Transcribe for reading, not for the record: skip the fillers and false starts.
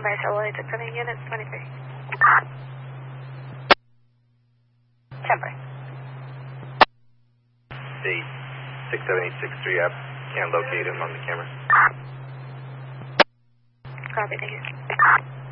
Commercial Lloyd, 670 units, 23. Temper. The 67863 up. Can't locate him on the camera. Copy, thank you.